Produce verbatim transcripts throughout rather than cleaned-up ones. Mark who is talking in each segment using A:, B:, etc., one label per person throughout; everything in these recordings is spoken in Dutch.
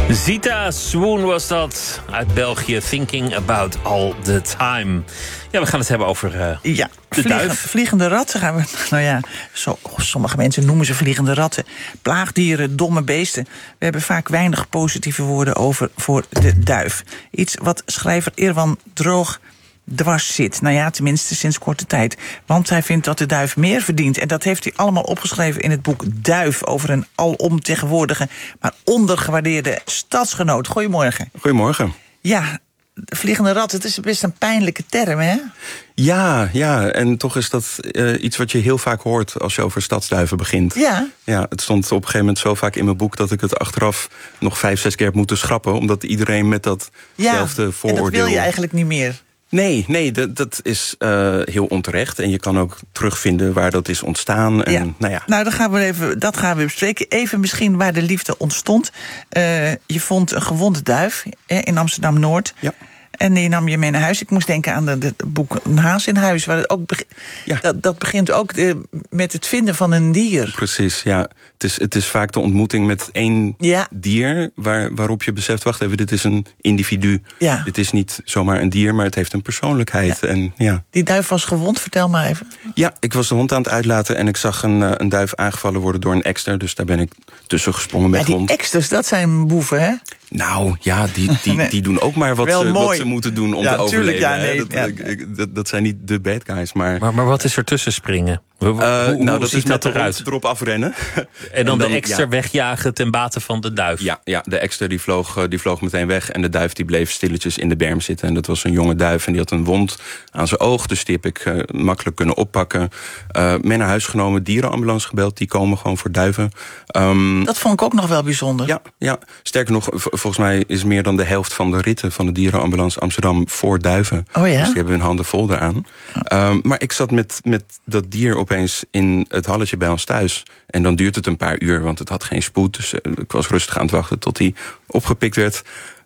A: Zita Swoon was dat, uit België. Thinking about all the time. Ja, we gaan het hebben over uh,
B: ja,
A: de
B: vliegen,
A: duif.
B: Vliegende ratten gaan we... Nou ja, zo, sommige mensen noemen ze vliegende ratten. Plaagdieren, domme beesten. We hebben vaak weinig positieve woorden over voor de duif. Iets wat schrijver Erwan Droog dwars zit. Nou ja, tenminste sinds korte tijd. Want hij vindt dat de duif meer verdient. En dat heeft hij allemaal opgeschreven in het boek Duif... over een alomtegenwoordige, maar ondergewaardeerde stadsgenoot. Goedemorgen.
C: Goedemorgen.
B: Ja, de vliegende rat, het is best een pijnlijke term, hè?
C: Ja, ja, en toch is dat uh, iets wat je heel vaak hoort als je over stadsduiven begint.
B: Ja.
C: Ja, het stond op een gegeven moment zo vaak in mijn boek dat ik het achteraf nog vijf, zes keer heb moeten schrappen, omdat iedereen met datzelfde
B: ja,
C: vooroordeel...
B: en dat wil je eigenlijk niet meer.
C: Nee, nee, dat, dat is uh, heel onterecht. En je kan ook terugvinden waar dat is ontstaan. En,
B: ja.
C: Nou, ja.
B: nou dan gaan we even, dat gaan we bespreken. Even misschien waar de liefde ontstond. Uh, je vond een gewonde duif hè, in Amsterdam-Noord.
C: Ja.
B: En die nam je mee naar huis. Ik moest denken aan het boek Een haas in huis. Waar het ook beg- ja. dat, dat begint ook de, met het vinden van een dier.
C: Precies, ja. Het is, het is vaak de ontmoeting met één
B: ja.
C: dier... Waar, waarop je beseft, wacht even, dit is een individu.
B: Ja.
C: Dit is niet zomaar een dier, maar het heeft een persoonlijkheid.
B: Ja.
C: En, ja.
B: Die duif was gewond, vertel maar even.
C: Ja, ik was de hond aan het uitlaten en ik zag een, een duif aangevallen worden door een ekster. Dus daar ben ik tussen gesprongen met
B: ja, die
C: hond.
B: eksters, dat zijn boeven, hè?
C: Nou, ja, die, die,
B: nee.
C: die doen ook maar wat, ze, wat ze moeten doen om
B: ja,
C: te overleven.
B: Ja, nee,
C: dat,
B: ja.
C: ik, dat, dat zijn niet de bad guys, maar...
A: Maar, maar wat is er tussen springen? Hoe,
C: uh,
A: hoe,
C: nou,
A: hoe
C: dat
A: ziet
C: is
A: dat
C: met
A: eruit?
C: De hond erop afrennen.
A: En dan, en dan de ekster
C: ja.
A: wegjagen ten bate van de duif?
C: Ja, ja de ekster die vloog, die vloog meteen weg en de duif die bleef stilletjes in de berm zitten. En dat was een jonge duif en die had een wond aan zijn oog. Dus die heb ik uh, makkelijk kunnen oppakken. Uh, mee naar huis genomen, dierenambulance gebeld. Die komen gewoon voor duiven. Um,
B: dat vond ik ook nog wel bijzonder.
C: Ja, ja. Sterker nog, v- volgens mij is meer dan de helft van de ritten van de dierenambulance Amsterdam voor duiven.
B: Oh ja?
C: Dus die hebben hun handen vol eraan. Oh. Um, maar ik zat met, met dat dier opeens in het halletje bij ons thuis. En dan duurt het een paar uur, want het had geen spoed. Dus uh, ik was rustig aan het wachten tot hij opgepikt werd.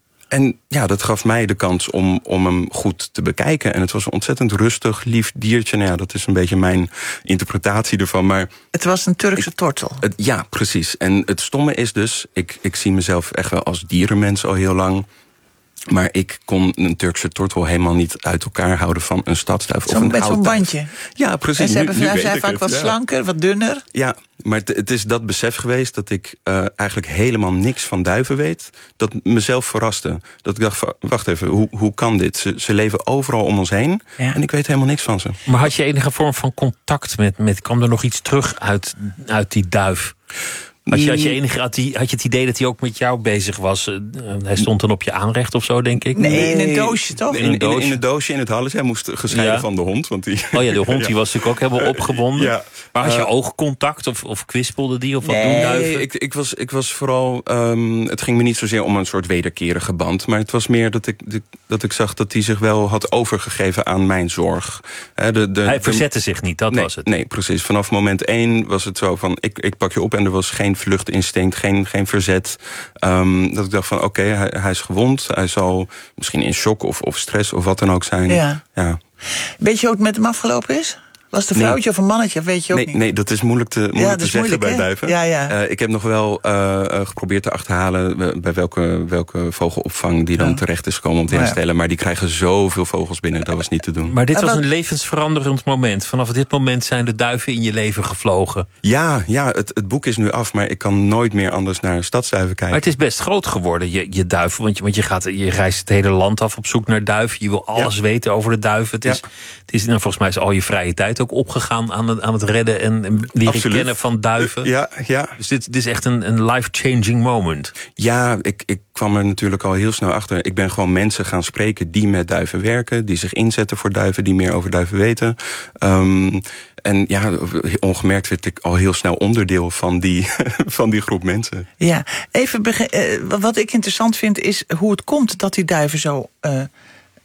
C: En ja, dat gaf mij de kans om, om hem goed te bekijken. En het was een ontzettend rustig, lief diertje. Nou ja, dat is een beetje mijn interpretatie ervan. Maar
B: het was een Turkse
C: ik,
B: tortel.
C: Het, ja, precies. En het stomme is dus, ik, ik zie mezelf echt wel als dierenmens al heel lang. Maar ik kon een Turkse tortel helemaal niet uit elkaar houden van een stadsduif
B: Zo,
C: of een
B: met zo'n
C: houtduif.
B: bandje.
C: Ja, precies.
B: En ze
C: nu,
B: hebben
C: nu
B: zijn
C: weet
B: vaak
C: ik
B: wat
C: het,
B: slanker, ja. wat dunner.
C: Ja, maar het, het is dat besef geweest dat ik uh, eigenlijk helemaal niks van duiven weet. Dat mezelf verraste. Dat ik dacht, van, wacht even, hoe, hoe kan dit? Ze, ze leven overal om ons heen ja. en ik weet helemaal niks van ze.
A: Maar had je enige vorm van contact met, met kwam er nog iets terug uit, uit die duif? Had je, had, je enige, had, die, had je het idee dat hij ook met jou bezig was? Uh, hij stond dan op je aanrecht of zo, denk ik?
B: Nee, nee. in een doosje, toch?
C: In, in, in, in een doosje in het halletje. Hij moest gescheiden ja. van de hond. Want die,
A: oh ja, de hond die was natuurlijk ook helemaal opgewonden. Ja. Maar had je
C: uh,
A: oogcontact of, of kwispelde die? Of wat
B: nee,
A: doen duiven?
C: Nee, ik, ik, was, ik was vooral... Um, het ging me niet zozeer om een soort wederkerige band. Maar het was meer dat ik, de, dat ik zag dat hij zich wel had overgegeven aan mijn zorg. He, de, de,
A: hij verzette de, zich niet, dat
C: nee,
A: was het.
C: Nee, precies. Vanaf moment één was het zo van... Ik, ik pak je op en er was geen vluchtinstinct. Geen, geen verzet. Um, dat ik dacht van oké, okay, hij, hij is gewond. Hij zal misschien in shock of, of stress of wat dan ook zijn.
B: Ja.
C: Ja.
B: Weet je hoe het met hem afgelopen is? Was het een vrouwtje nee. of een mannetje? Weet je ook
C: nee,
B: niet?
C: Nee, dat is moeilijk te, moeilijk
B: ja,
C: te zeggen
B: moeilijk,
C: bij
B: hè?
C: duiven.
B: Ja, ja.
C: Uh, ik heb nog wel uh, geprobeerd te achterhalen... bij welke, welke vogelopvang die dan ja. terecht is gekomen om te herstellen. Ja. Maar die krijgen zoveel vogels binnen, dat was niet te doen.
A: Maar dit was een levensveranderend moment. Vanaf dit moment zijn de duiven in je leven gevlogen.
C: Ja, ja het, het boek is nu af, maar ik kan nooit meer anders naar stadsduiven kijken.
A: Maar het is best groot geworden, je, je duiven. Want, je, want je, gaat, je reist het hele land af op zoek naar duiven. Je wil alles ja. weten over de duiven. Het is, ja. het is, nou, volgens mij is al je vrije tijd ook opgegaan... aan het, aan het redden en, en leren Absoluut. kennen van duiven.
C: Ja, ja.
A: Dus dit, dit is echt een, een life-changing moment.
C: Ja, ik, ik kwam er natuurlijk al heel snel achter. Ik ben gewoon mensen gaan spreken die met duiven werken... die zich inzetten voor duiven, die meer over duiven weten. Um, en ja, ongemerkt werd ik al heel snel onderdeel van die, van die groep mensen.
B: Ja, even begin, uh, wat ik interessant vind is hoe het komt dat die duiven zo... Uh,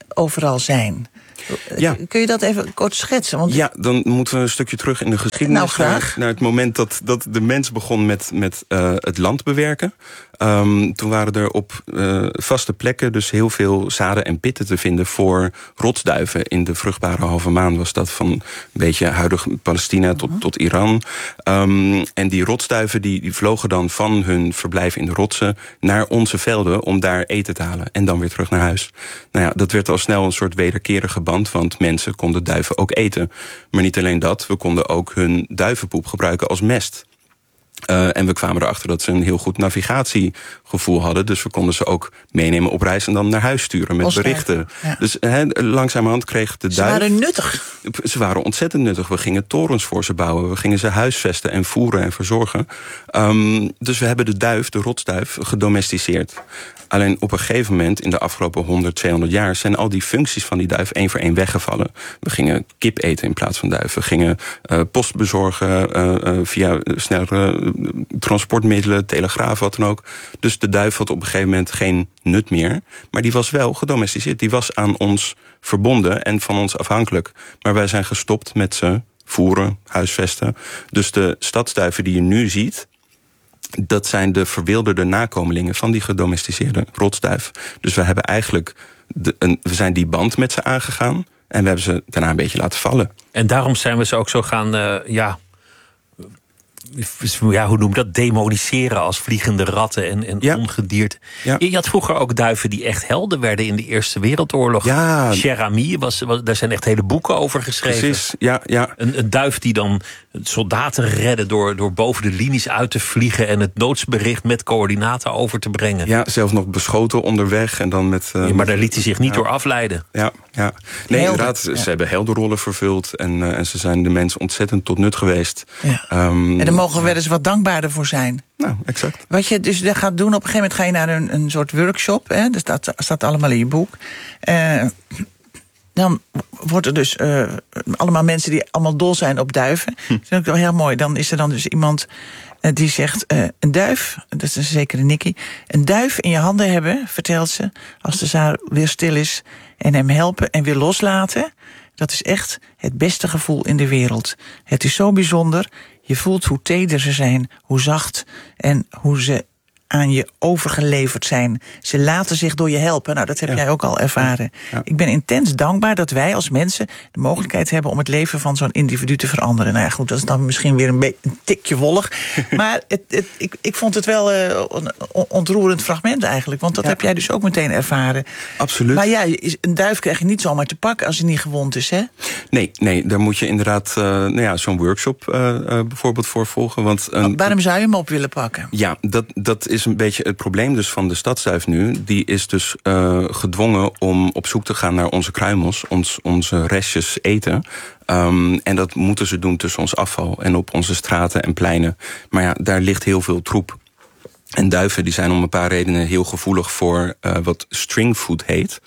B: overal zijn. Ja. Kun je dat even kort schetsen? Want...
C: Ja, dan moeten we een stukje terug in de geschiedenis.
B: Nou, graag.
C: Naar, naar het moment dat, dat de mens begon met, met uh, het land bewerken. Um, toen waren er op uh, vaste plekken dus heel veel zaden en pitten te vinden voor rotsduiven. In de vruchtbare halve maan was dat van een beetje huidig Palestina tot, uh-huh. tot Iran. Um, en die rotsduiven die, die vlogen dan van hun verblijf in de rotsen naar onze velden om daar eten te halen. En dan weer terug naar huis. Nou ja, dat werd al snel een soort wederkerige band, want mensen konden duiven ook eten. Maar niet alleen dat, we konden ook hun duivenpoep gebruiken als mest. Uh, en we kwamen erachter dat ze een heel goed navigatiegevoel hadden. Dus we konden ze ook meenemen op reis en dan naar huis sturen met Oswijk, berichten. Ja. Dus he, langzamerhand kreeg de duif...
B: Ze waren nuttig.
C: Ze waren ontzettend nuttig. We gingen torens voor ze bouwen. We gingen ze huisvesten en voeren en verzorgen. Um, dus we hebben de duif, de rotsduif, gedomesticeerd. Alleen op een gegeven moment, in de afgelopen honderd, tweehonderd jaar... zijn al die functies van die duif één voor één weggevallen. We gingen kip eten in plaats van duif. We gingen uh, post bezorgen uh, uh, via snellere uh, transportmiddelen, telegraaf, wat dan ook. Dus de duif had op een gegeven moment geen nut meer. Maar die was wel gedomesticeerd. Die was aan ons verbonden en van ons afhankelijk. Maar wij zijn gestopt met ze voeren, huisvesten. Dus de stadsduiven die je nu ziet... dat zijn de verwilderde nakomelingen van die gedomesticeerde rotsduif. Dus we hebben eigenlijk de, een, we zijn die band met ze aangegaan en we hebben ze daarna een beetje laten vallen.
A: En daarom zijn we ze ook zo gaan, uh, ja, ja, hoe noem je dat? Demoniseren als vliegende ratten en, en ja. ongedierte. Ja. Je had vroeger ook duiven die echt helden werden in de Eerste Wereldoorlog. Ja. Cher Ami, was, was, daar zijn echt hele boeken over geschreven.
C: Precies, ja, ja.
A: Een, een duif die dan soldaten redde door, door boven de linies uit te vliegen en het doodsbericht met coördinaten over te brengen.
C: Ja, zelfs nog beschoten onderweg en dan met... Uh,
A: ja, maar daar liet hij zich niet ja. door afleiden.
C: Ja, ja. Nee, Helden. inderdaad, ja. ze hebben heldenrollen vervuld en, uh, en ze zijn de mensen ontzettend tot nut geweest.
B: Ja. Um, en daar mogen we wel eens wat dankbaarder voor zijn.
C: Nou, exact.
B: Wat je dus daar gaat doen, op een gegeven moment ga je naar een, een soort workshop. Hè, dat staat, staat allemaal in je boek. Uh, dan wordt er dus uh, allemaal mensen die allemaal dol zijn op duiven. Hm. Dat is ook wel heel mooi. Dan is er dan dus iemand uh, die zegt... Uh, een duif, dat is een zekere Nicky... een duif in je handen hebben, vertelt ze... als de zaal weer stil is... en hem helpen en weer loslaten... dat is echt het beste gevoel in de wereld. Het is zo bijzonder. Je voelt hoe teder ze zijn, hoe zacht... en hoe ze aan je overgeleverd zijn. Ze laten zich door je helpen. Nou, dat heb ja. jij ook al ervaren. Ja. Ik ben intens dankbaar dat wij als mensen de mogelijkheid hebben... om het leven van zo'n individu te veranderen. Nou ja, goed, dat is dan misschien weer een, be- een tikje wollig. Maar het, het, ik, ik vond het wel uh, een ontroerend fragment eigenlijk. Want dat ja. heb jij dus ook meteen ervaren.
C: Absoluut.
B: Maar ja, een duif krijg je niet zomaar te pakken als hij niet gewond is, hè?
C: Nee, nee, daar moet je inderdaad uh, nou ja, zo'n workshop uh, uh, bijvoorbeeld voor volgen. Want, uh,
B: waarom zou je hem op willen pakken?
C: Ja, dat, dat is is een beetje het probleem dus van de stadsduif nu. Die is dus uh, gedwongen om op zoek te gaan naar onze kruimels, ons, onze restjes eten. Um, en dat moeten ze doen tussen ons afval en op onze straten en pleinen. Maar ja, daar ligt heel veel troep. En duiven die zijn om een paar redenen heel gevoelig voor uh, wat stringfood heet.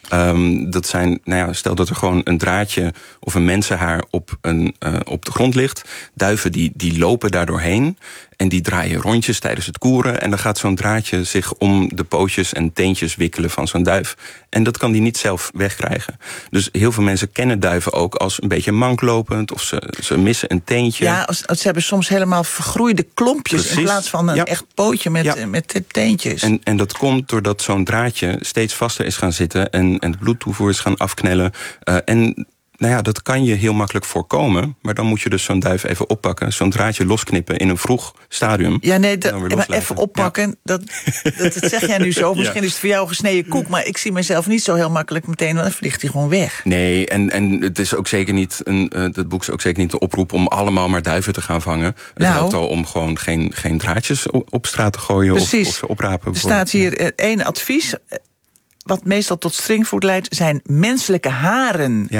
C: Um, dat zijn, nou ja, stel dat er gewoon een draadje of een mensenhaar op, een, uh, op de grond ligt. Duiven die, die lopen daar doorheen en die draaien rondjes tijdens het koeren. En dan gaat zo'n draadje zich om de pootjes en teentjes wikkelen van zo'n duif. En dat kan die niet zelf wegkrijgen. Dus heel veel mensen kennen duiven ook als een beetje manklopend. Of ze, ze missen een teentje.
B: Ja, als, als ze hebben soms helemaal vergroeide klompjes. Precies. In plaats van een ja. echt pootje met, ja. met teentjes.
C: En, en dat komt doordat zo'n draadje steeds vaster is gaan zitten en en het bloedtoevoer is gaan afknellen. Uh, en nou ja, dat kan je heel makkelijk voorkomen. Maar dan moet je dus zo'n duif even oppakken. Zo'n draadje losknippen in een vroeg stadium.
B: Ja, nee, dat, maar even oppakken. Ja. Dat, dat, dat zeg jij nu zo. Misschien ja. is het voor jou gesneden koek. Maar ik zie mezelf niet zo heel makkelijk meteen. Want dan vliegt hij gewoon weg.
C: Nee, en, en het is ook zeker niet een, uh, het boek is ook zeker niet de oproep om allemaal maar duiven te gaan vangen. Het nou, helpt al om gewoon geen, geen draadjes op straat te gooien. Precies. Of, of ze oprapen.
B: Er staat hier uh, één advies. Wat meestal tot stringfood leidt, zijn menselijke haren.
C: Ja.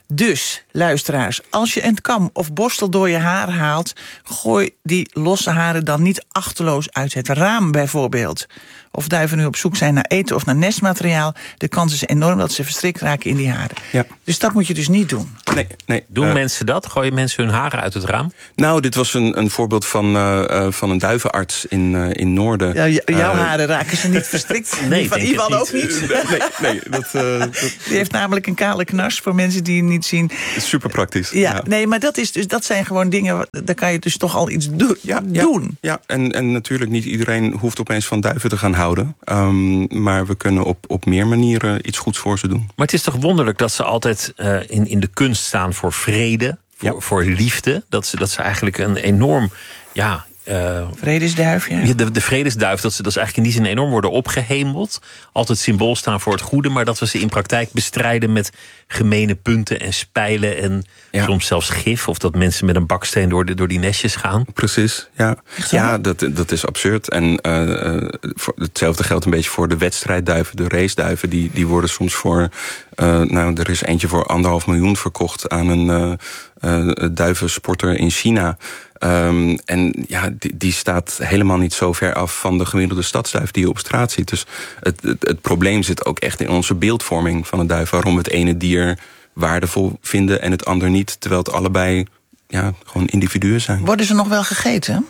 B: Dus, luisteraars, als je een kam of borstel door je haar haalt, gooi die losse haren dan niet achterloos uit het raam bijvoorbeeld. Of duiven nu op zoek zijn naar eten of naar nestmateriaal, de kans is enorm dat ze verstrikt raken in die haren.
C: Ja.
B: Dus dat moet je dus niet doen.
C: Nee, nee.
A: Doen
C: uh,
A: mensen dat? Gooien mensen hun haren uit het raam?
C: Nou, dit was een, een voorbeeld van, uh, uh, van een duivenarts in, uh, in Noorden.
B: Ja, j- jouw
C: Uh,
B: haren raken ze niet verstrikt.
A: Nee,
B: Die van
A: denk het
B: Ivan
A: niet.
B: ook niet.
C: Nee, nee dat, uh, dat
B: Die heeft namelijk een kale knars voor mensen die het niet zien.
C: is super praktisch.
B: Ja, ja. Nee, maar dat, is dus, dat zijn gewoon dingen, daar kan je dus toch al iets do-
C: Ja,
B: doen.
C: Ja, ja. En, en natuurlijk niet iedereen hoeft opeens van duiven te gaan houden. Um, maar we kunnen op, op meer manieren iets goeds voor ze doen.
A: Maar het is toch wonderlijk dat ze altijd uh, in, in de kunst staan voor vrede, voor,
C: Ja.
A: voor liefde. Dat ze, dat ze eigenlijk een enorm... ja. Uh,
B: Vredesduif, ja.
A: De, de vredesduif, dat ze, dat ze eigenlijk in die zin enorm worden opgehemeld. Altijd symbool staan voor het goede, maar dat we ze in praktijk bestrijden met gemene punten en spijlen en
C: Ja.
A: soms zelfs gif. Of dat mensen met een baksteen door, de, door die nestjes gaan.
C: Precies, ja. Ja, dat, dat is absurd. En uh, voor, hetzelfde geldt een beetje voor de wedstrijdduiven, de raceduiven. Die, die worden soms voor... Uh, nou, er is eentje voor anderhalf miljoen verkocht aan een uh, uh, duivensporter in China. Um, en ja, die, die staat helemaal niet zo ver af van de gemiddelde stadsduif die je op straat ziet. Dus het, het, het probleem zit ook echt in onze beeldvorming van een duif. Waarom we het ene dier waardevol vinden en het ander niet. Terwijl het allebei ja, gewoon individuen zijn.
B: Worden ze nog wel gegeten?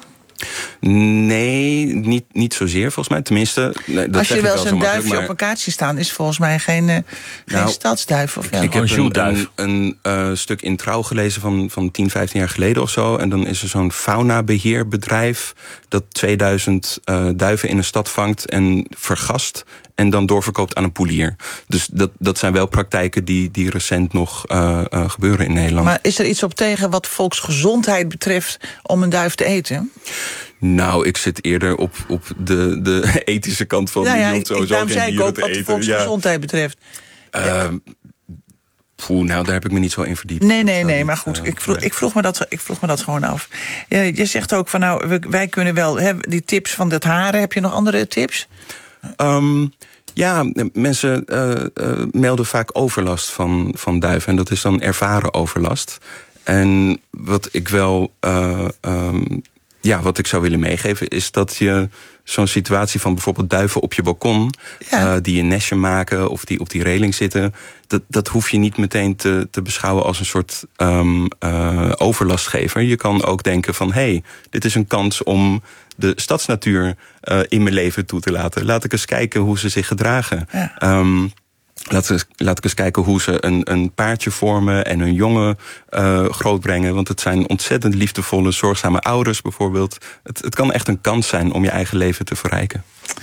C: Nee, niet, niet zozeer volgens mij. Tenminste, nee, dat
B: Als
C: zeg
B: je
C: ik
B: wel
C: zo
B: zo'n
C: makkelijk,
B: duifje
C: maar
B: op elkaar ziet staan, is volgens mij geen, uh, geen
C: Nou,
B: stadsduif. Of ja.
C: ik heb
A: Een
C: een,
A: Jules-duif.
C: een, een uh, stuk in Trouw gelezen van, van tien, vijftien jaar geleden of zo. En dan is er zo'n faunabeheerbedrijf dat tweeduizend uh, duiven in een stad vangt en vergast en dan doorverkoopt aan een poelier. Dus dat, dat zijn wel praktijken die, die recent nog uh, uh, gebeuren in Nederland.
B: Maar is er iets op tegen wat volksgezondheid betreft om een duif te eten?
C: Nou, ik zit eerder op, op de, de ethische kant van...
B: Ja, ja,
C: je hoeft
B: ik,
C: sowieso
B: daarom
C: geen
B: zei ik
C: dieren
B: ook
C: te
B: wat de
C: eten.
B: volksgezondheid
C: Ja.
B: betreft.
C: Uh, poeh, nou, daar heb ik me niet zo in verdiept.
B: Nee, nee,
C: Dat
B: nee,
C: niet,
B: maar goed,
C: uh,
B: ik vroeg,
C: nee.
B: ik, vroeg me dat, ik vroeg me dat gewoon af. Ja, je zegt ook van, nou, we, wij kunnen wel... Hè, die tips van dat haren, heb je nog andere tips?
C: Um, ja, mensen uh, uh, melden vaak overlast van, van duiven. En dat is dan ervaren overlast. En wat ik wel... Uh, um, ja, wat ik zou willen meegeven is dat je zo'n situatie van bijvoorbeeld duiven op je balkon...
B: Ja.
C: Uh, die een nestje maken of die op die reling zitten... dat, dat hoef je niet meteen te, te beschouwen als een soort um, uh, overlastgever. Je kan ook denken van, hé, hey, dit is een kans om de stadsnatuur uh, in mijn leven toe te laten. Laat ik eens kijken hoe ze zich gedragen.
B: Ja.
C: Um, Laat, eens, laat ik eens kijken hoe ze een, een paardje vormen en hun jongen uh, grootbrengen. Want het zijn ontzettend liefdevolle, zorgzame ouders bijvoorbeeld. Het, het kan echt een kans zijn om je eigen leven te verrijken.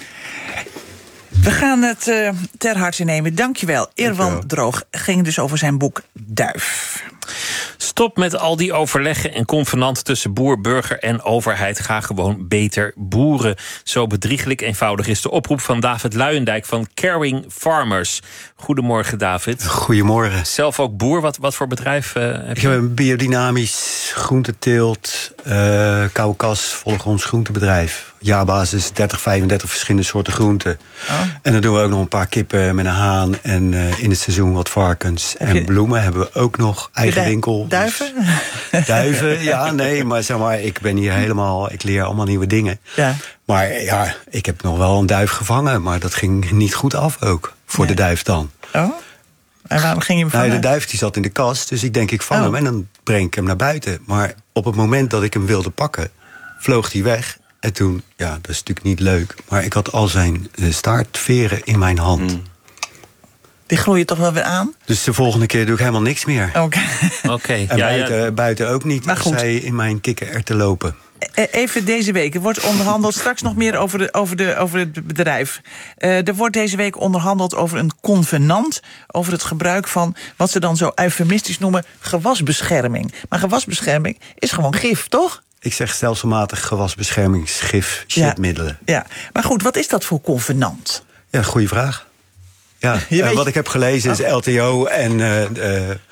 B: We gaan het uh, ter harte nemen. Dankjewel. Irwan
C: Dankjewel.
B: Droog ging dus over zijn boek Duif.
A: Stop met al die overleggen en convenanten tussen boer, burger en overheid. Ga gewoon beter boeren. Zo bedrieglijk eenvoudig is de oproep van David Luijendijk van Caring Farmers. Goedemorgen, David.
D: Goedemorgen.
A: Zelf ook boer. Wat, wat voor bedrijf uh, heb
D: Ik
A: je?
D: heb een biodynamisch groenteteelt, uh, koude kas, volgronds groentebedrijf. Jaarbasis dertig, vijfendertig verschillende soorten groenten.
B: Oh.
D: En dan doen we ook nog een paar kippen met een haan. En uh, in het seizoen wat varkens.
B: Heb
D: En
B: je-
D: bloemen hebben we ook nog. Eigen
B: Du-
D: winkel.
B: Duiven?
D: Dus duiven, ja, nee. Maar zeg maar, ik ben hier helemaal... Ik leer allemaal nieuwe dingen.
B: Ja.
D: Maar ja, ik heb nog wel een duif gevangen. Maar dat ging niet goed af ook. Voor
B: Nee.
D: de duif dan.
B: Oh? En waarom ging je hem
D: Nou,
B: vangen?
D: de duif die zat in de kast, dus ik denk ik vang
B: Oh.
D: hem en dan breng ik hem naar buiten. Maar op het moment dat ik hem wilde pakken, vloog hij weg. En toen, ja, dat is natuurlijk niet leuk, maar ik had al zijn uh, staartveren in mijn hand.
C: Mm.
B: Die groeien toch wel weer aan?
D: Dus de volgende keer doe ik helemaal niks meer.
B: Oké.
A: Oké.
D: En
A: Ja,
D: buiten,
A: ja.
D: buiten ook niet,
B: Maar
D: als
B: goed.
D: zij in mijn kikkererwten lopen.
B: Eh, Even deze week. Er wordt onderhandeld straks nog meer over, de, over, de, over het bedrijf. Uh, er wordt deze week onderhandeld over een convenant. Over het gebruik van wat ze dan zo eufemistisch noemen gewasbescherming. Maar gewasbescherming is gewoon gif, toch?
D: Ik zeg stelselmatig gewasbeschermingsgif, shitmiddelen.
B: Ja. Maar goed, wat is dat voor convenant?
D: Ja, goede vraag. Ja,
B: Je
D: uh,
B: weet-
D: wat ik heb gelezen is L T O en uh, uh,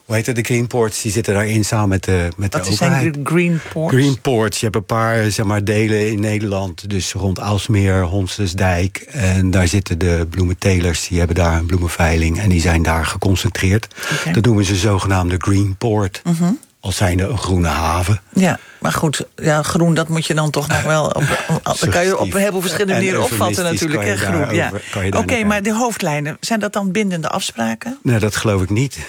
D: hoe heet het, de Greenports, die zitten daarin samen met de, met de
B: Wat
D: overheid.
B: zijn de Greenports?
D: Greenports, je hebt een paar zeg maar, delen in Nederland. Dus rond Aalsmeer, Honsensdijk. En daar zitten de bloementelers, die hebben daar een bloemenveiling. En die zijn daar geconcentreerd.
B: Okay.
D: Dat noemen ze zogenaamde Greenport.
B: Mm-hmm.
D: Als zijnde een groene haven.
B: Ja, maar goed, ja, groen, dat moet je dan toch nog wel... Op, op, dat kan je op een heleboel verschillende
D: En
B: manieren opvatten natuurlijk.
D: kan je
B: Hè, groen, ja.
D: Oké,
B: okay, maar de hoofdlijnen, zijn dat dan bindende afspraken?
D: Nee, dat geloof ik niet.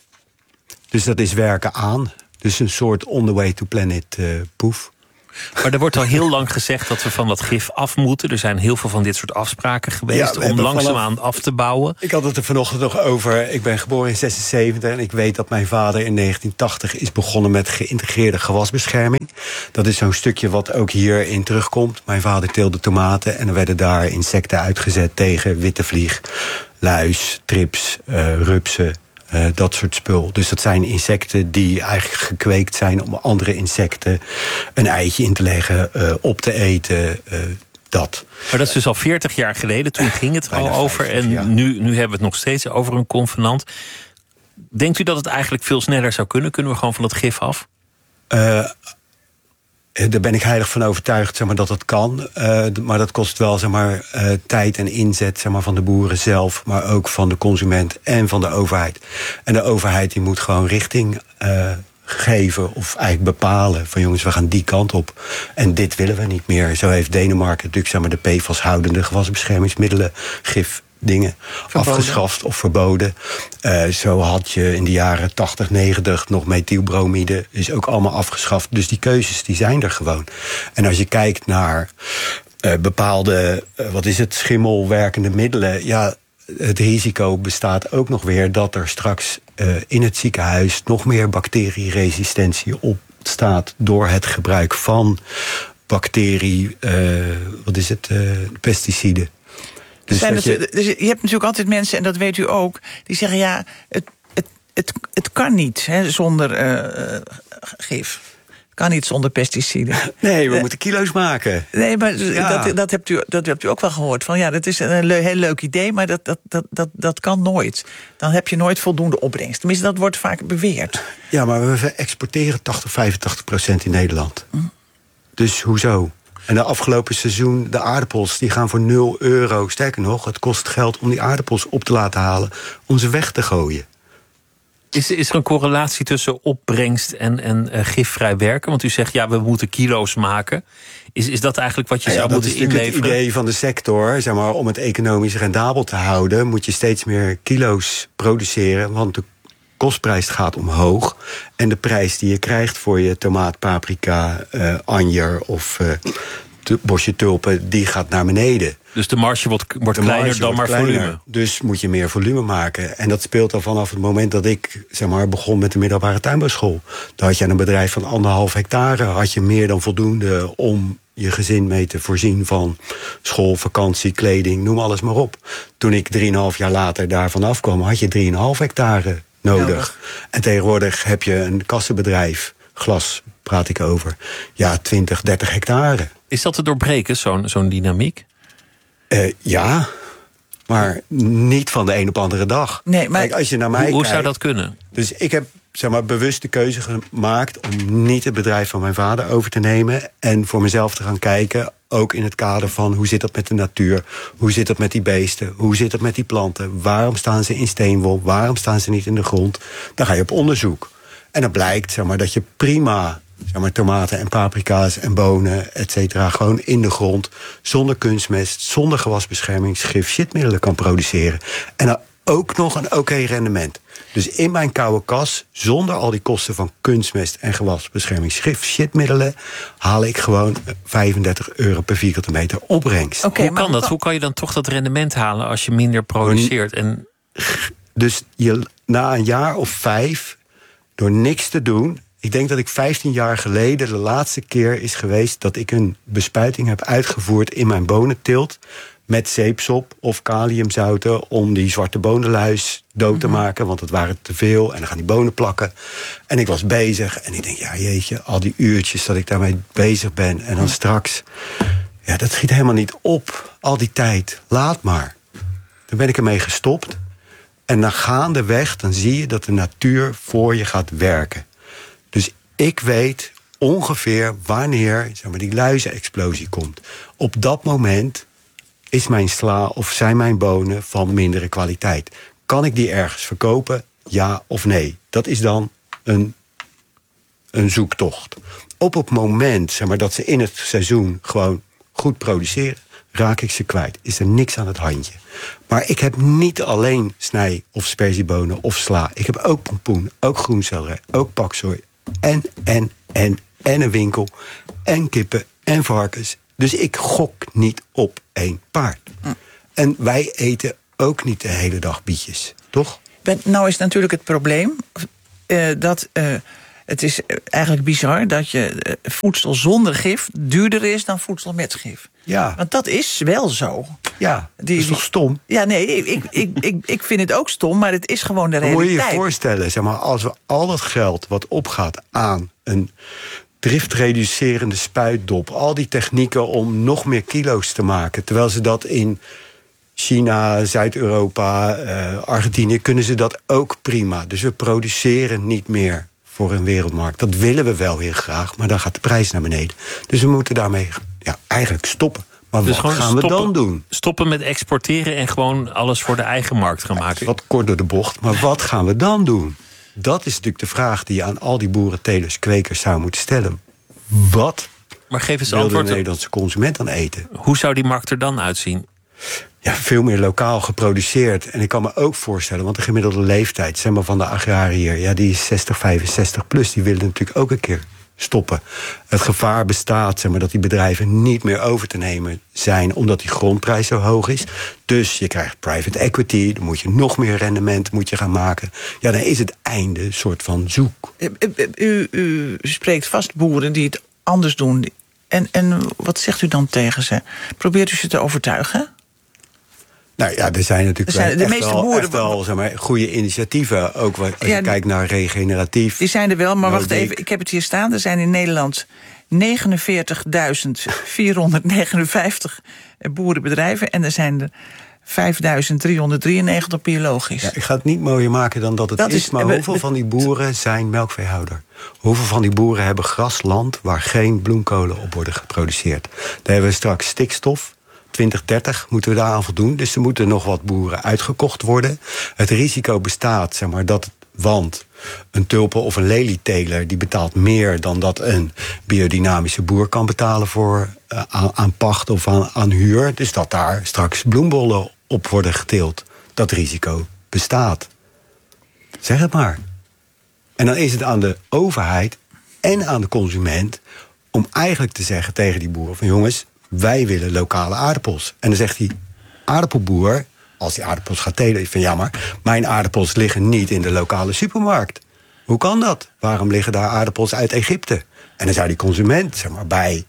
D: Dus dat is werken aan. Dus een soort on the way to planet uh, poef.
A: Maar er wordt al heel lang gezegd dat we van dat gif af moeten. Er zijn heel veel van dit soort afspraken geweest
D: Ja,
A: om langzaamaan
D: vanaf...
A: af te bouwen.
D: Ik had het er vanochtend nog over. Ik ben geboren in zesenzeventig en ik weet dat mijn vader in negentien tachtig is begonnen met geïntegreerde gewasbescherming. Dat is zo'n stukje wat ook hierin terugkomt. Mijn vader teelde tomaten en er werden daar insecten uitgezet tegen witte vlieg, luis, trips, uh, rupsen. Uh, dat soort spul. Dus dat zijn insecten die eigenlijk gekweekt zijn om andere insecten een eitje in te leggen, uh, op te eten. Uh, dat.
A: Maar dat is dus al veertig jaar geleden. Toen ging het al over. En
D: ja. nu,
A: nu hebben we het nog steeds over een convenant. Denkt u dat het eigenlijk veel sneller zou kunnen? Kunnen we gewoon van het gif af?
D: Uh, Daar ben ik heilig van overtuigd zeg maar, dat dat kan. Uh, maar dat kost wel zeg maar, uh, tijd en inzet zeg maar, van de boeren zelf. Maar ook van de consument en van de overheid. En de overheid die moet gewoon richting uh, geven of eigenlijk bepalen. Van jongens, we gaan die kant op. En dit willen we niet meer. Zo heeft Denemarken natuurlijk zeg maar, de P F A S-houdende gewasbeschermingsmiddelen, gif... dingen verboden. Afgeschaft of verboden. Uh, zo had je in de jaren tachtig, negentig nog methylbromide. Is ook allemaal afgeschaft. Dus die keuzes die zijn er gewoon. En als je kijkt naar uh, bepaalde, uh, wat is het, schimmelwerkende middelen. Ja, het risico bestaat ook nog weer dat er straks uh, in het ziekenhuis nog meer bacterieresistentie ontstaat door het gebruik van bacterie, uh, wat is het, uh, pesticiden.
B: Dus, dus je... dus je hebt natuurlijk altijd mensen, en dat weet u ook, die zeggen ja, het, het, het, het kan niet hè, zonder uh, gif. Het kan niet zonder pesticiden.
D: Nee, we uh, moeten kilo's maken.
B: Nee, maar ja. dat, dat, hebt u, dat hebt u ook wel gehoord. Van ja, dat is een le- heel leuk idee, maar dat, dat, dat, dat, dat kan nooit. Dan heb je nooit voldoende opbrengst. Tenminste, dat wordt vaak beweerd.
D: Ja, maar we exporteren tachtig, vijfentachtig procent in Nederland. Mm. Dus hoezo? En de afgelopen seizoen, de aardappels, die gaan voor nul euro. Sterker nog, het kost geld om die aardappels op te laten halen, om ze weg te gooien.
A: Is, is er een correlatie tussen opbrengst en, en uh, gifvrij werken? Want u zegt, ja, we moeten kilo's maken. Is, is dat eigenlijk wat je ja, zou ja, moeten inleveren?
D: Dat is natuurlijk het idee van de sector. Zeg maar, om het economisch rendabel te houden, moet je steeds meer kilo's produceren. Want de kostprijs gaat omhoog. En de prijs die je krijgt voor je tomaat, paprika, uh, anjer of uh, te, bosje tulpen, die gaat naar beneden.
A: Dus de marge wordt, wordt de kleiner marge dan wordt maar kleiner, volume.
D: Dus moet je meer volume maken. En dat speelt al vanaf het moment dat ik zeg maar, begon met de middelbare tuinbouwschool. Dan had je aan een bedrijf van anderhalf hectare, had je meer dan voldoende om je gezin mee te voorzien van school, vakantie, kleding, noem alles maar op. Toen ik drieënhalf jaar later daarvan afkwam, had je drieënhalf hectare nodig. nodig. En tegenwoordig heb je een kassenbedrijf, glas praat ik over, ja, twintig, dertig hectare.
A: Is dat te doorbreken, zo'n, zo'n dynamiek?
D: Uh, ja, maar niet van de een op andere dag.
B: Nee, maar
D: Kijk, als je naar mij
A: hoe, hoe
D: kijkt,
A: zou dat kunnen?
D: Dus ik heb zeg maar, bewust de keuze gemaakt om niet het bedrijf van mijn vader over te nemen en voor mezelf te gaan kijken, ook in het kader van hoe zit dat met de natuur, hoe zit dat met die beesten, hoe zit dat met die planten, waarom staan ze in steenwol, waarom staan ze niet in de grond. Dan ga je op onderzoek. En dan blijkt zeg maar, dat je prima zeg maar, tomaten en paprika's en bonen, et cetera, gewoon in de grond, zonder kunstmest, zonder gewasbescherming, gif, shitmiddelen kan produceren. En dan ook nog een oké okay rendement. Dus in mijn koude kas, zonder al die kosten van kunstmest en gewasbescherming, gif, shitmiddelen, haal ik gewoon vijfendertig euro per vierkante meter opbrengst.
A: Okay, Hoe kan dat? Hoe kan je dan toch dat rendement halen als je minder produceert? En...
D: Dus je, na een jaar of vijf, door niks te doen, ik denk dat ik vijftien jaar geleden de laatste keer is geweest dat ik een bespuiting heb uitgevoerd in mijn bonenteelt met zeepsop of kaliumzouten om die zwarte bonenluis dood te maken, want het waren te veel en dan gaan die bonen plakken. En ik was bezig en ik denk, ja jeetje, al die uurtjes dat ik daarmee bezig ben en dan straks, ja, dat schiet helemaal niet op, al die tijd, laat maar. Toen ben ik ermee gestopt. En dan gaandeweg, dan zie je dat de natuur voor je gaat werken. Dus ik weet ongeveer wanneer zeg maar, die luizenexplosie komt. Op dat moment is mijn sla of zijn mijn bonen van mindere kwaliteit. Kan ik die ergens verkopen? Ja of nee? Dat is dan een, een zoektocht. Op het moment zeg maar, dat ze in het seizoen gewoon goed produceren, raak ik ze kwijt. Is er niks aan het handje. Maar ik heb niet alleen snij- of sperziebonen of sla. Ik heb ook pompoen, ook groenselderij, ook paksoi. En, en, en, en een winkel. En kippen en varkens. Dus ik gok niet op één paard. Mm. En wij eten ook niet de hele dag bietjes, toch?
B: Nou is natuurlijk het probleem uh, dat... Uh, het is eigenlijk bizar dat je uh, voedsel zonder gif duurder is dan voedsel met gif.
D: Ja.
B: Want dat is wel zo.
D: Ja,
B: die,
D: dat is toch stom?
B: Ja, nee, ik, ik, ik, ik vind het ook stom, maar het is gewoon de realiteit.
D: Moet je je voorstellen, zeg maar, als we al het geld wat opgaat aan een driftreducerende spuitdop, al die technieken om nog meer kilo's te maken, terwijl ze dat in China, Zuid-Europa, uh, Argentinië, kunnen ze dat ook prima. Dus we produceren niet meer voor een wereldmarkt. Dat willen we wel heel graag, maar dan gaat de prijs naar beneden. Dus we moeten daarmee ja, eigenlijk stoppen. Maar
A: dus
D: wat gaan
A: stoppen,
D: we dan doen?
A: Stoppen met exporteren en gewoon alles voor de eigen markt gaan maken.
D: Wat kort door de bocht, maar wat gaan we dan doen? Dat is natuurlijk de vraag die je aan al die boeren, telers, kwekers zou moeten stellen. Wat
A: maar geef eens
D: wil
A: antwoord
D: de Nederlandse consument dan eten?
A: Hoe zou die markt er dan uitzien?
D: Ja, veel meer lokaal geproduceerd. En ik kan me ook voorstellen, want de gemiddelde leeftijd zeg maar, van de agrariër, ja, die is zestig, vijfenzestig plus. Die willen natuurlijk ook een keer stoppen. Het gevaar bestaat zeg maar, dat die bedrijven niet meer over te nemen zijn, omdat die grondprijs zo hoog is. Dus je krijgt private equity, dan moet je nog meer rendement moet je gaan maken. Ja, dan is het einde een soort van zoek.
B: U, u spreekt vast boeren die het anders doen. En, en wat zegt u dan tegen ze? Probeert u ze te overtuigen?
D: Nou ja, er zijn natuurlijk er zijn de
B: echt
D: meeste
B: wel,
D: boeren echt wel zeg maar, goede initiatieven. Ook als ja, je kijkt naar regeneratief.
B: Die zijn er wel, maar wacht even, ik heb het hier staan. Er zijn in Nederland negenenveertigduizend vierhonderdnegenenvijftig boerenbedrijven. En er zijn er vijfduizend driehonderddrieënnegentig biologisch.
D: Ja, ik ga het niet mooier maken dan dat het dat is, is. Maar we, hoeveel we, van die boeren zijn melkveehouder? Hoeveel van die boeren hebben grasland waar geen bloemkolen op worden geproduceerd? Daar hebben we straks stikstof. twintig dertig moeten we daaraan voldoen. Dus er moeten nog wat boeren uitgekocht worden. Het risico bestaat, zeg maar, dat... Want een tulpen of een lelieteler die betaalt meer dan dat een biodynamische boer kan betalen voor uh, aan, aan pacht of aan, aan huur. Dus dat daar straks bloembollen op worden geteeld. Dat risico bestaat. Zeg het maar. En dan is het aan de overheid en aan de consument om eigenlijk te zeggen tegen die boeren van jongens, wij willen lokale aardappels. En dan zegt die aardappelboer, als die aardappels gaat telen, van ja, maar mijn aardappels liggen niet in de lokale supermarkt. Hoe kan dat? Waarom liggen daar aardappels uit Egypte? En dan zou die consument, zeg maar, bij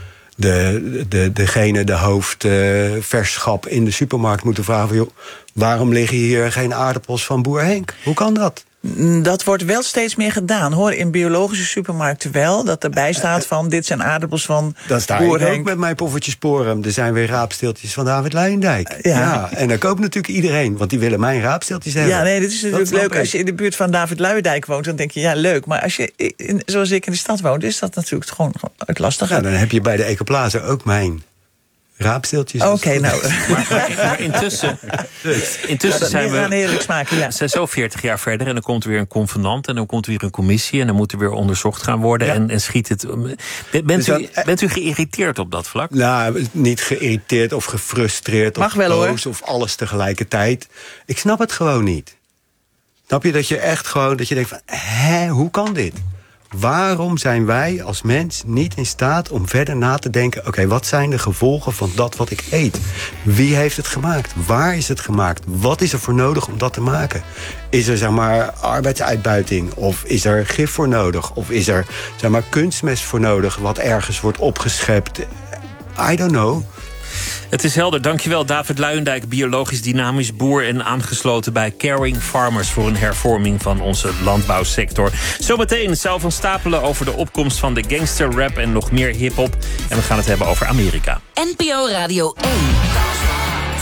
D: de, de, degene, de hoofdverschap uh, in de supermarkt moeten vragen van, joh, waarom liggen hier geen aardappels van boer Henk? Hoe kan dat?
B: Dat wordt wel steeds meer gedaan, hoor. In biologische supermarkten wel. Dat erbij staat van, dit zijn aardappels van
D: Dan sta
B: boer
D: ik
B: Henk.
D: ook met mijn poffertjes Sporum. Er zijn weer raapsteeltjes van David Luijendijk. Ja. ja. En dat koopt natuurlijk iedereen, want die willen mijn raapsteeltjes hebben.
B: Ja, nee, dit is natuurlijk leuk. Ik. Als je in de buurt van David Luijendijk woont, dan denk je, ja, leuk. Maar als je, in, zoals ik in de stad woon, is dat natuurlijk gewoon het lastige.
D: Ja, dan heb je bij de Ecoplaza ook mijn raapsteeltjes.
B: Oké, okay, nou.
A: Maar, maar intussen, intussen ja, zijn we
B: aan heerlijk smaken, ja.
A: zijn zo veertig jaar verder en dan komt er weer een convenant en dan komt er weer een commissie en dan moet er weer onderzocht gaan worden ja. en, en schiet het. Bent, dus u, dat, bent u geïrriteerd op dat vlak?
D: Nou, niet geïrriteerd of gefrustreerd
B: Mag
D: of
B: wel,
D: boos
B: hoor.
D: of alles tegelijkertijd. Ik snap het gewoon niet. Snap je dat je echt gewoon dat je denkt van, hè, hoe kan dit? Waarom zijn wij als mens niet in staat om verder na te denken, oké, okay, wat zijn de gevolgen van dat wat ik eet? Wie heeft het gemaakt? Waar is het gemaakt? Wat is er voor nodig om dat te maken? Is er, zeg maar, arbeidsuitbuiting? Of is er gif voor nodig? Of is er, zeg maar, kunstmest voor nodig wat ergens wordt opgeschept? I don't know.
A: Het is helder. Dankjewel, David Luijendijk, biologisch dynamisch boer en aangesloten bij Caring Farmers voor een hervorming van onze landbouwsector. Zometeen Saul van Stapelen over de opkomst van de gangsterrap en nog meer hiphop. En we gaan het hebben over Amerika.
E: N P O Radio één.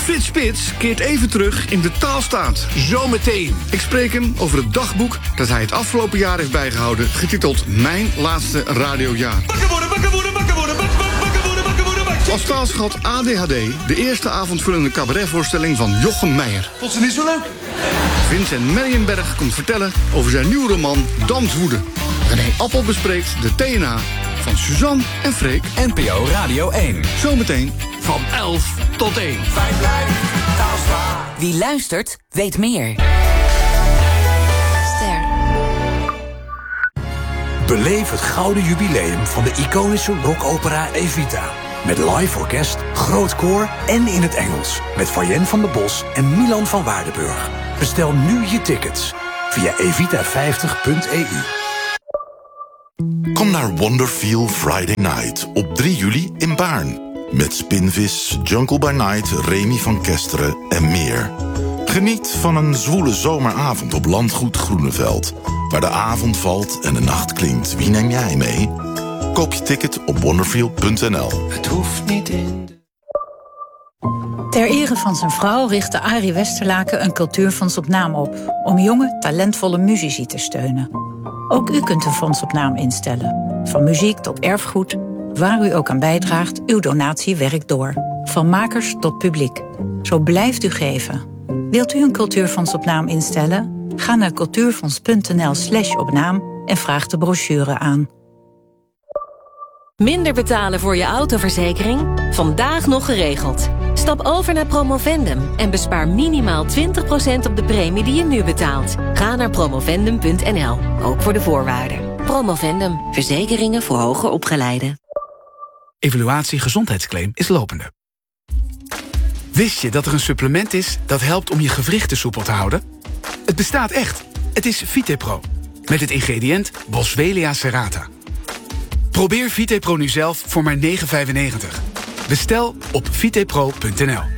E: Frits Spits keert even terug in de taalstaat. Zometeen. Ik spreek hem over het dagboek dat hij het afgelopen jaar heeft bijgehouden, getiteld Mijn Laatste Radiojaar. Bakken worden, bakken worden, bakken worden, bak, bak, bakken worden, bakken worden, bak. Als taalschat A D H D, de eerste avondvullende cabaretvoorstelling van Jochem Meijer. Vond ze niet zo leuk? Vincent Meijenberg komt vertellen over zijn nieuwe roman Danswoede. René Appel bespreekt de T N A van Suzanne en Freek.
F: N P O Radio één.
E: Zometeen van elf tot één.
G: Wie luistert, weet meer. Ster.
F: Beleef het gouden jubileum van de iconische rockopera Evita. Met live orkest, groot koor en in het Engels. Met Fayen van der Bos en Milan van Waardenburg. Bestel nu je tickets via evita vijftig punt e u.
H: Kom naar Wonderfeel Friday Night op drie juli in Baarn. Met Spinvis, Jungle by Night, Remy van Kesteren en meer. Geniet van een zwoele zomeravond op Landgoed Groeneveld. Waar de avond valt en de nacht klinkt. Wie neem jij mee? Koop je ticket op wonderfeel punt n l.
I: Het hoeft niet in.
J: Ter ere van zijn vrouw richtte Arie Westerlaken een cultuurfonds op naam op, om jonge, talentvolle muzici te steunen. Ook u kunt een fonds op naam instellen. Van muziek tot erfgoed, waar u ook aan bijdraagt, uw donatie werkt door. Van makers tot publiek. Zo blijft u geven. Wilt u een cultuurfonds op naam instellen? Ga naar cultuurfonds punt n l slash op naam en vraag de brochure aan.
K: Minder betalen voor je autoverzekering? Vandaag nog geregeld. Stap over naar Promovendum en bespaar minimaal twintig procent op de premie die je nu betaalt. Ga naar promovendum punt n l, ook voor de voorwaarden. Promovendum, verzekeringen voor hoger opgeleiden.
L: Evaluatie gezondheidsclaim is lopende. Wist je dat er een supplement is dat helpt om je gewrichten soepel te houden? Het bestaat echt. Het is Vitepro. Met het ingrediënt Boswellia serrata. Probeer Vitepro nu zelf voor maar negen vijfennegentig. Bestel op vitepro punt n l.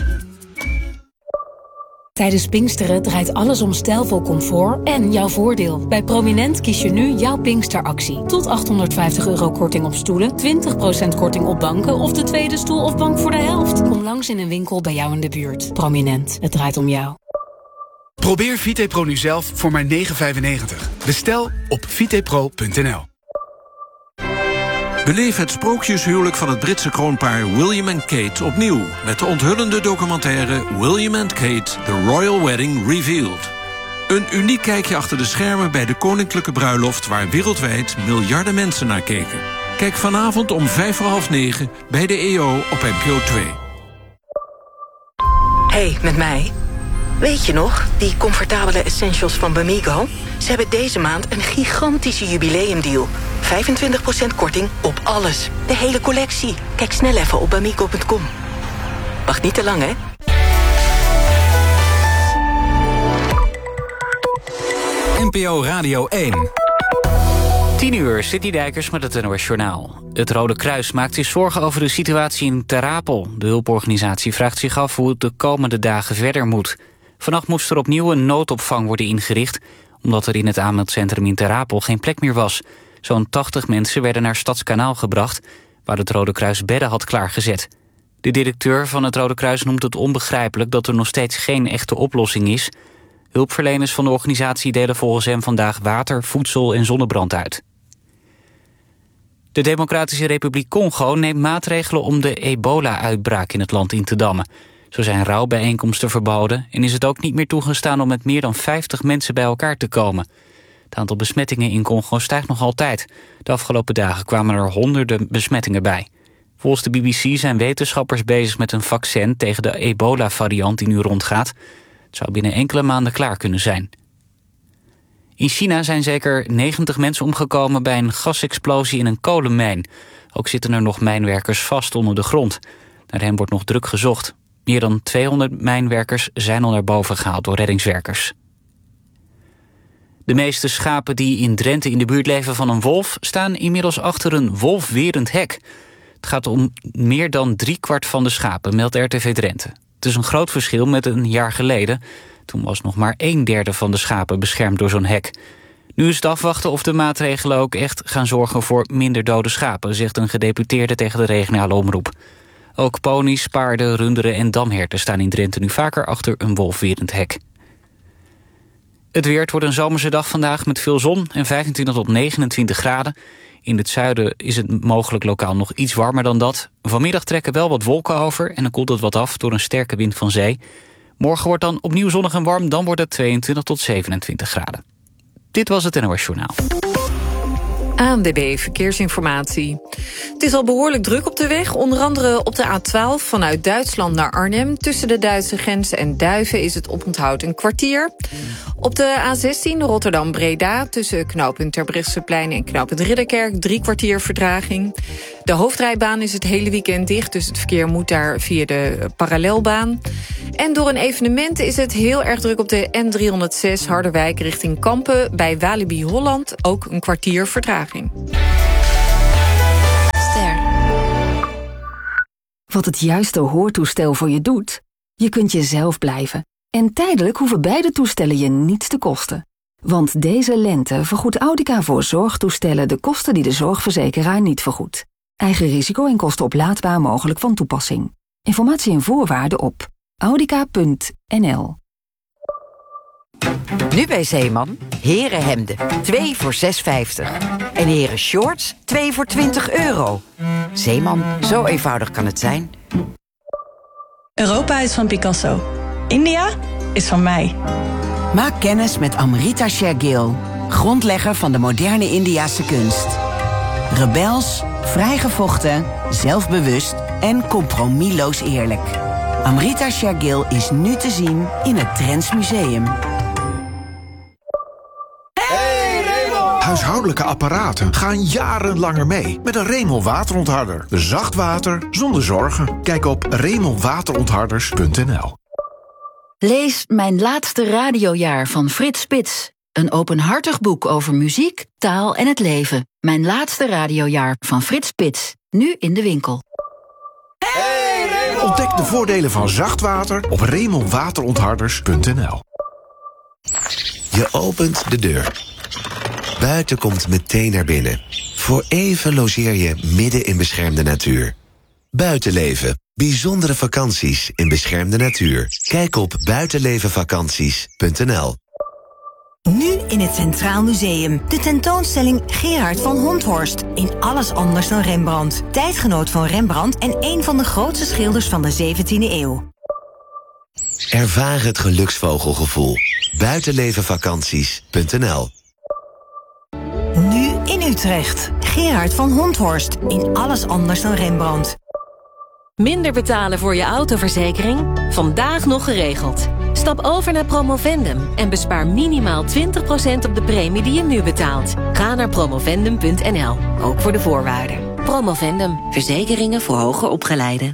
M: Tijdens Pinksteren draait alles om stijlvol comfort en jouw voordeel. Bij Prominent kies je nu jouw Pinksteractie. Tot achthonderdvijftig euro korting op stoelen, twintig procent korting op banken of de tweede stoel of bank voor de helft. Kom langs in een winkel bij jou in de buurt. Prominent, het draait om jou.
L: Probeer Vitepro nu zelf voor maar negen vijfennegentig. Bestel op vitepro punt n l.
N: Beleef het sprookjeshuwelijk van het Britse kroonpaar William en Kate opnieuw met de onthullende documentaire William and Kate, The Royal Wedding Revealed. Een uniek kijkje achter de schermen bij de koninklijke bruiloft waar wereldwijd miljarden mensen naar keken. Kijk vanavond om vijf voor half negen bij de E O op N P O twee.
O: Hey, met mij. Weet je nog, die comfortabele essentials van Bamigo? Ze hebben deze maand een gigantische jubileumdeal. vijfentwintig procent korting op alles. De hele collectie. Kijk snel even op bamigo punt com. Wacht niet te lang, hè?
F: N P O Radio één.
P: tien uur, Sidney Dijkers met het N O S Journaal. Het Rode Kruis maakt zich zorgen over de situatie in Ter Apel. De hulporganisatie vraagt zich af hoe het de komende dagen verder moet. Vannacht moest er opnieuw een noodopvang worden ingericht, omdat er in het aanmeldcentrum in Ter Apel geen plek meer was. Zo'n tachtig mensen werden naar Stadskanaal gebracht, waar het Rode Kruis bedden had klaargezet. De directeur van het Rode Kruis noemt het onbegrijpelijk dat er nog steeds geen echte oplossing is. Hulpverleners van de organisatie delen volgens hem vandaag water, voedsel en zonnebrand uit. De Democratische Republiek Congo neemt maatregelen om de ebola-uitbraak in het land in te dammen. Zo zijn rouwbijeenkomsten verboden en is het ook niet meer toegestaan om met meer dan vijftig mensen bij elkaar te komen. Het aantal besmettingen in Congo stijgt nog altijd. De afgelopen dagen kwamen er honderden besmettingen bij. Volgens de B B C zijn wetenschappers bezig met een vaccin tegen de ebola-variant die nu rondgaat. Het zou binnen enkele maanden klaar kunnen zijn. In China zijn zeker negentig mensen omgekomen bij een gasexplosie in een kolenmijn. Ook zitten er nog mijnwerkers vast onder de grond. Naar hen wordt nog druk gezocht. Meer dan tweehonderd mijnwerkers zijn al naar boven gehaald door reddingswerkers. De meeste schapen die in Drenthe in de buurt leven van een wolf staan inmiddels achter een wolfwerend hek. Het gaat om meer dan driekwart van de schapen, meldt R T V Drenthe. Het is een groot verschil met een jaar geleden. Toen was nog maar een derde van de schapen beschermd door zo'n hek. Nu is het afwachten of de maatregelen ook echt gaan zorgen voor minder dode schapen, zegt een gedeputeerde tegen de regionale omroep. Ook ponies, paarden, runderen en damherten staan in Drenthe nu vaker achter een wolfwerend hek. Het weer, het wordt een zomerse dag vandaag met veel zon en vijfentwintig tot negenentwintig graden. In het zuiden is het mogelijk lokaal nog iets warmer dan dat. Vanmiddag trekken wel wat wolken over en dan koelt het wat af door een sterke wind van zee. Morgen wordt dan opnieuw zonnig en warm, dan wordt het tweeëntwintig tot zevenentwintig graden. Dit was het N O S Journaal.
I: A N W B Verkeersinformatie. Het is al behoorlijk druk op de weg. Onder andere op de A twaalf vanuit Duitsland naar Arnhem. Tussen de Duitse grens en Duiven is het oponthoud een kwartier. Op de A zestien Rotterdam-Breda tussen knooppunt Terbrechtseplein en knooppunt Ridderkerk drie kwartier vertraging. De hoofdrijbaan is het hele weekend dicht, dus het verkeer moet daar via de parallelbaan. En door een evenement is het heel erg druk op de N driehonderdzes Harderwijk richting Kampen. Bij Walibi Holland ook een kwartier vertraging.
Q: Ster. Wat het juiste hoortoestel voor je doet? Je kunt jezelf blijven. En tijdelijk hoeven beide toestellen je niets te kosten. Want deze lente vergoedt Audica voor zorgtoestellen de kosten die de zorgverzekeraar niet vergoedt. Eigen risico en kosten oplaadbaar mogelijk van toepassing. Informatie en voorwaarden op audica punt n l.
R: Nu bij Zeeman, herenhemden, twee voor zes vijftig. En heren shorts, twee voor twintig euro. Zeeman, zo eenvoudig kan het zijn.
S: Europa is van Picasso. India is van mij.
R: Maak kennis met Amrita Shergill, grondlegger van de moderne Indiase kunst. Rebels, vrijgevochten, zelfbewust en compromisloos eerlijk. Amrita Shergill is nu te zien in het Drents Museum.
T: Huishoudelijke apparaten gaan jarenlanger mee met een Remel waterontharder. Zacht water zonder zorgen. Kijk op remel waterontharders punt n l.
Q: Lees Mijn laatste radiojaar van Frits Spits. Een openhartig boek over muziek, taal en het leven. Mijn laatste radiojaar van Frits Spits. Nu in de winkel.
T: Ontdek de voordelen van zacht water op remel waterontharders punt n l.
U: Je opent de deur. Buiten komt meteen naar binnen. Voor even logeer je midden in beschermde natuur. Buitenleven. Bijzondere vakanties in beschermde natuur. Kijk op buitenlevenvakanties punt n l.
V: Nu in het Centraal Museum. De tentoonstelling Gerard van Honthorst. In alles anders dan Rembrandt. Tijdgenoot van Rembrandt en een van de grootste schilders van de zeventiende eeuw.
U: Ervaar het geluksvogelgevoel. buitenlevenvakanties punt n l.
V: Nu in Utrecht. Gerard van Honthorst. In alles anders dan Rembrandt.
K: Minder betalen voor je autoverzekering? Vandaag nog geregeld. Stap over naar Promovendum en bespaar minimaal twintig procent op de premie die je nu betaalt. Ga naar promovendum punt n l, ook voor de voorwaarden. Promovendum, verzekeringen voor hoger opgeleiden.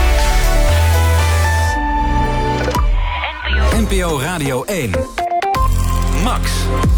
F: N P O Radio één. Max.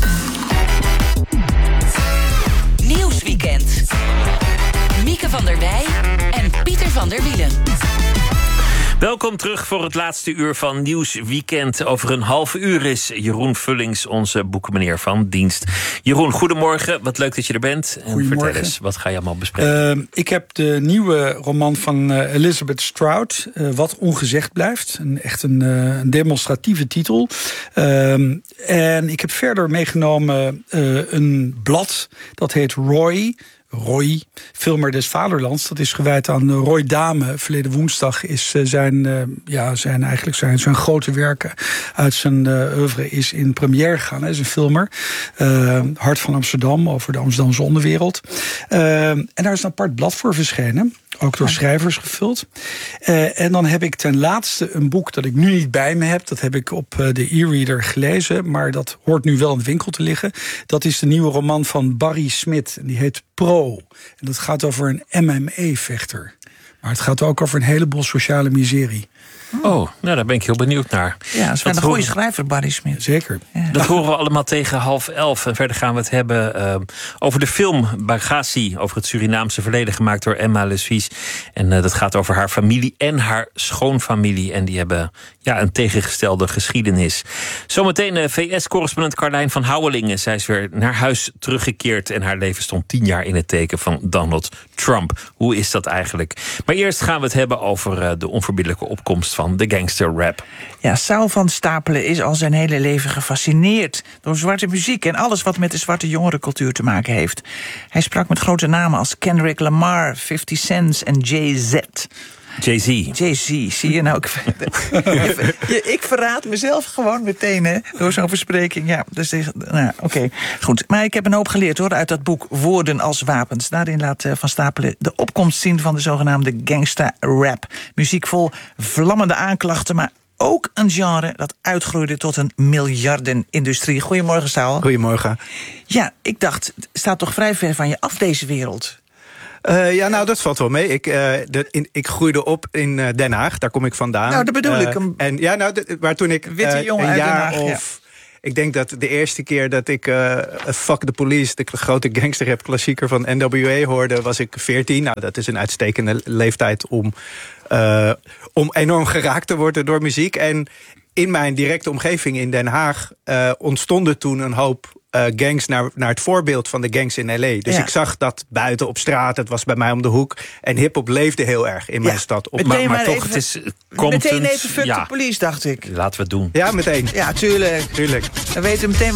G: Nieuwsweekend. Mieke van der Wij en Pieter van der Wielen.
A: Welkom terug voor het laatste uur van Nieuwsweekend. Over een half uur is Jeroen Vullings onze boekenmeneer van dienst. Jeroen, goedemorgen. Wat leuk dat je er bent. En vertel eens, wat ga je allemaal bespreken?
W: Uh, ik heb de nieuwe roman van uh, Elizabeth Strout, uh, Wat ongezegd blijft. Een, echt een, uh, een demonstratieve titel. Uh, en ik heb verder meegenomen uh, een blad, dat heet Roy... Roy, Filmer des Vaderlands. Dat is gewijd aan Roy Dame. Verleden woensdag is zijn, uh, ja, zijn, eigenlijk zijn, zijn grote werken uit zijn uh, oeuvre is in première gegaan. Hij is een filmer. Uh, Hart van Amsterdam, over de Amsterdamse onderwereld. Uh, en daar is een apart blad voor verschenen. Ook door schrijvers gevuld. Uh, en dan heb ik ten laatste een boek dat ik nu niet bij me heb. Dat heb ik op uh, de e-reader gelezen. Maar dat hoort nu wel in de winkel te liggen. Dat is de nieuwe roman van Barry Smith. En die heet Pro. En dat gaat over een M M A-vechter. Maar het gaat ook over een heleboel sociale miserie.
A: Oh, nou daar ben ik heel benieuwd naar.
B: Ja, dat is wel een goede schrijver, Barry Smith.
W: Zeker.
B: Ja.
A: Dat horen we allemaal tegen half elf. En verder gaan we het hebben uh, over de film Bagasse, over het Surinaamse verleden, gemaakt door Emma Lesvies. En uh, dat gaat over haar familie en haar schoonfamilie. En die hebben ja, een tegengestelde geschiedenis. Zometeen uh, V S-correspondent Carlijn van Houwelingen. Zij is weer naar huis teruggekeerd en haar leven stond tien jaar in het teken van Donald Trump. Hoe is dat eigenlijk? Maar eerst gaan we het hebben over uh, de onverbiddelijke opkomst van de gangsterrap.
B: Ja, Saul van Stapelen is al zijn hele leven gefascineerd door zwarte muziek en alles wat met de zwarte jongerencultuur te maken heeft. Hij sprak met grote namen als Kendrick Lamar, fifty Cent en Jay-Z.
A: Jay-Z.
B: Jay-Z, zie je nou? Ik, ik verraad mezelf gewoon meteen, hè, door zo'n verspreking. Ja, dus, nou, oké, okay. Goed. Maar ik heb een hoop geleerd, hoor, uit dat boek Woorden als Wapens. Daarin laat Van Stapelen de opkomst zien van de zogenaamde gangsta-rap. Muziek vol vlammende aanklachten, maar ook een genre dat uitgroeide tot een miljardenindustrie. Goedemorgen, Saul.
C: Goedemorgen.
B: Ja, ik dacht, het staat toch vrij ver van je af, deze wereld?
C: Uh, ja, nou, dat valt wel mee. Ik, uh, de, in, ik groeide op in uh, Den Haag, daar kom ik vandaan.
B: Nou, dat bedoel
C: uh,
B: ik. Een
C: en ja, nou, de, maar toen ik
B: witte
C: uh,
B: jongen
C: een
B: uit
C: jaar
B: Den Haag,
C: of...
B: Ja.
C: Ik denk dat de eerste keer dat ik uh, Fuck the Police, de grote gangsterrap klassieker van N W A hoorde, was ik veertien. Nou, dat is een uitstekende leeftijd om, uh, om enorm geraakt te worden door muziek. En in mijn directe omgeving in Den Haag uh, ontstonden toen een hoop Uh, gangs naar, naar het voorbeeld van de gangs in L A. Dus
B: ja.
C: ik zag dat buiten op straat, het was bij mij om de hoek. En hiphop leefde heel erg in ja. mijn stad. Op,
A: maar, maar, maar toch,
B: even,
A: het is content.
B: Meteen even fuck
A: ja.
B: the police, dacht ik.
A: Laten we het doen.
C: Ja, meteen.
B: Ja, tuurlijk.
C: tuurlijk.
B: We weten meteen